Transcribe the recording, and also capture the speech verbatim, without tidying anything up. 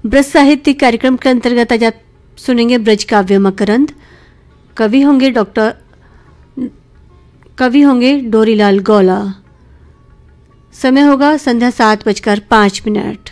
ब्रज साहित्य कार्यक्रम के अंतर्गत आज आप सुनेंगे ब्रज काव्य मकरंद। कवि होंगे डॉक्टर कवि होंगे डोरीलाल गौला। समय होगा संध्या सात बजकर पाँच मिनट।